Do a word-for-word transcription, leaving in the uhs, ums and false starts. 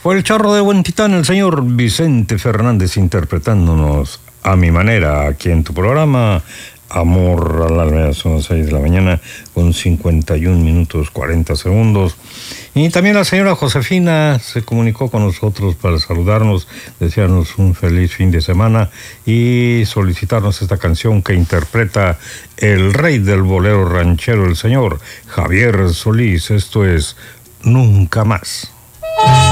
Fue el charro de Buen Titán, el señor Vicente Fernández, interpretándonos a mi manera aquí en tu programa Amor al Alma. Son las seis de la mañana con cincuenta y un minutos cuarenta segundos. Y también la señora Josefina se comunicó con nosotros para saludarnos, desearnos un feliz fin de semana y solicitarnos esta canción que interpreta el rey del bolero ranchero, el señor Javier Solís. Esto es Nunca Más.